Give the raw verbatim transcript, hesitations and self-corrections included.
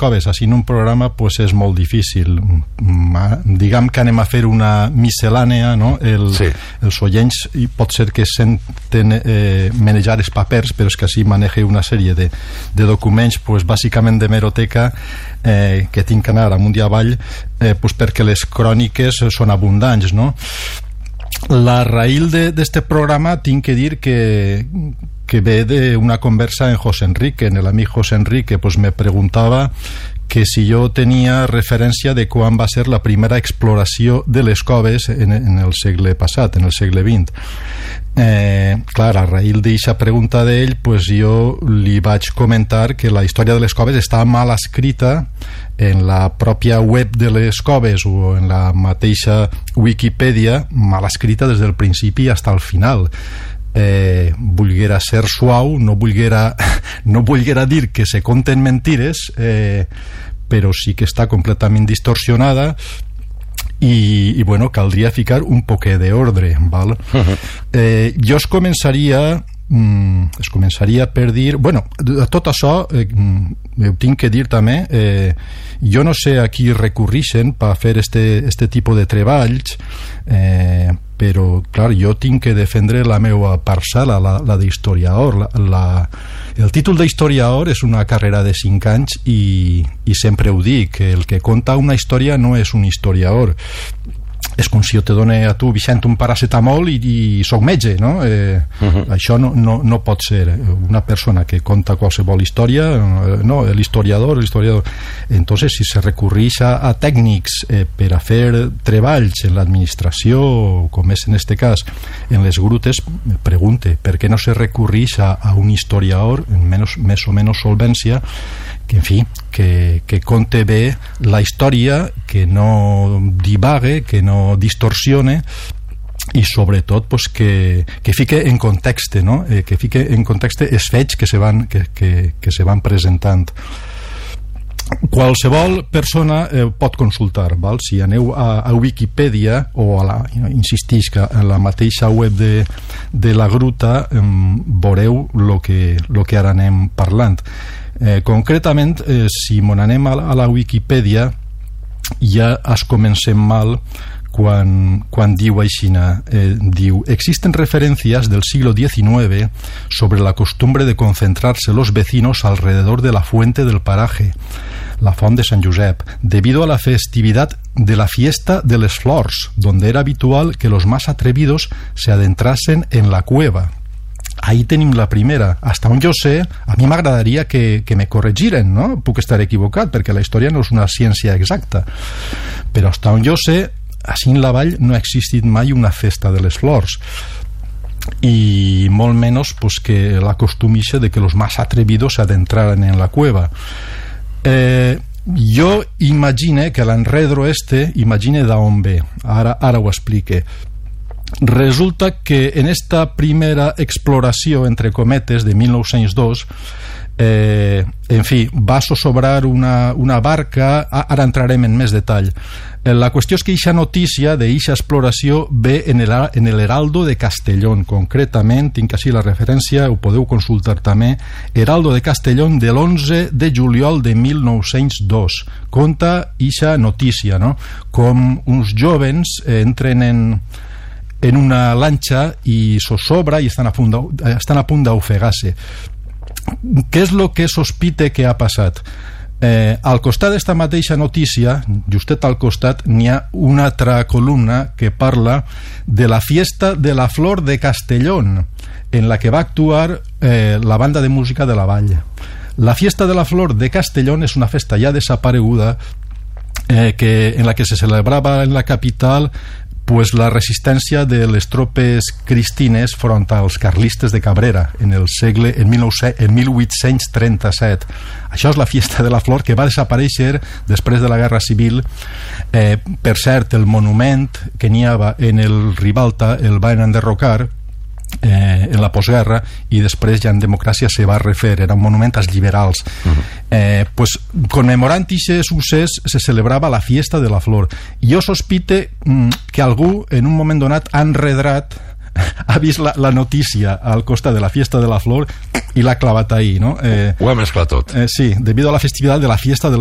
coves així en un programa pues és molt difícil. Diguem que anem a fer una miscel·lània, no? El, sí. Els oients i pot ser que senten eh, manejar els papers, però és que així maneja una sèrie de, de documents pues, bàsicament de meroteca eh, que tinc que anar amunt i avall eh, pues, perquè les cròniques són abundants, no? La raïl d'este programa tinc que dir que que ve de una conversa en José Enrique, en el amic José Enrique, pues me preguntava que si jo tenia referència de quan va ser la primera exploració de les coves en, en el segle passat, en el segle vint. Eh, clar, a raïl d'eixa pregunta d'ell, pues jo li vaig comentar que la història de les coves està mal escrita en la pròpia web de les coves o en la mateixa Wikipedia, mal escrita des del principi fins al final. Eh, volguera ser suau, no volguera, no volguera dir que se conten mentires, eh, però sí que està completament distorsionada i, i bueno, caldria ficar un poquet d'ordre, val? Uh-huh. Eh, jo es començaria mm, es començaria per dir, bueno, tot això eh, ho tinc que dir també, eh, jo no sé a qui recurrixen per fer este, este tipus de treballs, eh, però clar, jo tinc que defendre la meva parcel·la, la, la d'historiador. La, la, el títol d'historiador és una carrera de cinc anys i, i sempre ho dic, que el que conta una història no és un historiador. És com si jo te done a tu, Vicent, un paracetamol i, i soc metge, no? Eh, uh-huh. Això no, no, no pot ser. Una persona que conta qualsevol història, no, l'historiador, l'historiador. Entonces, si se recurreix a, a tècnics eh, per a fer treballs en l'administració, com és en este cas, en les grutes, me pregunte, per què no se recurreix a, a un historiador en menos, més o menys solvència, que, en fi, que, que conte bé la història, que no divague, que no distorsione i sobretot pues, que, que fique en context, no? eh, que fique en context els fets que se van, que, que, que se van presentant. Qualsevol persona eh, pot consultar, val? Si aneu a, a Wikipedia o a la, insistix que a la mateixa web de, de la gruta eh, veureu lo que, lo que ara anem parlant. Eh, concretament, eh, si mon anem a, a la Wikipedia ja es comencem mal quan, quan diu aixina, eh, diu: existen referencias del siglo diecinueve sobre la costumbre de concentrarse los vecinos alrededor de la fuente del paraje, la font de Sant Josep, debido a la festividad de la fiesta de les flors, donde era habitual que los más atrevidos se adentrasen en la cueva. Ahí tenim la primera. Hasta on jo sé, a mi m'agradaria que, que me corregiren, no? Puc estar equivocat, perquè la història no és una ciència exacta. Però hasta on jo sé, així en la vall no ha existit mai una festa de les flors. I molt menys pues, que la costumixa de que los más atrevidos se adentraran en la cueva. Eh... Jo imagine que l'enredro este, imagine d'on ve. Ara, ara ho explique. Resulta que en esta primera exploració, entre cometes, de mil nou-cents dos, eh, en fi, va sosobrar una, una barca, ara entrarem en més detall. Eh, la qüestió és que eixa notícia d'eixa exploració ve en el, en el Heraldo de Castellón, concretament, tinc així la referència, ho podeu consultar també, Heraldo de Castellón de l'onze de juliol de mil nou-cents dos. Conta eixa notícia, no? Com uns jovens eh, entren en en una lanxa i sosobra i estan a punt estan a punt d'ofegar-se. Què és el que sospite que ha passat? Eh, al costat d'esta mateixa notícia, justet al costat, n'hi ha una altra columna que parla de la fiesta de la flor de Castellón, en la que va actuar eh, la banda de música de la vall. La fiesta de la flor de Castellón és una festa ja desapareguda eh, que, en la que se celebrava en la capital pues la resistència de les tropes cristines front als carlistes de Cabrera en el segle en mil vuit-cents trenta-set. Això és la fiesta de la flor, que va desaparèixer després de la Guerra Civil. Eh, per cert, el monument que n'hi havia en el Ribalta el van enderrocar eh, en la postguerra, i després ja en democràcia se va refer, era un monument als liberals. Uh-huh. eh, pues, commemorant aquest succés se celebrava la fiesta de la flor. Jo sospite mm, que algú en un moment donat ha enredrat, ha vist la, la notícia al costat de la fiesta de la flor i l'ha clavat ahí, no? Eh, ho ha mesclat tot. Eh, sí, debido a la festividad de la fiesta de